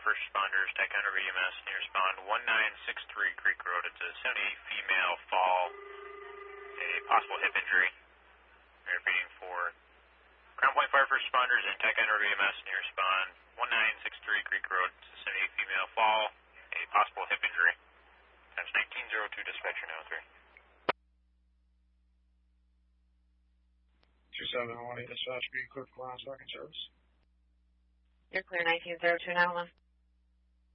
first responders, Tech Hunter EMS, near respond 1963 Creek Road. It's a 78 female fall, a possible hip injury. We're repeating for Crown Point Fire first responders and Tech Hunter EMS, near respond 1963 Creek Road. It's a 78 female fall, a possible hip injury. Times 1902 dispatcher now 3. 2718 dispatch, be clear for ground tracking service. You're clear 1902 now 1.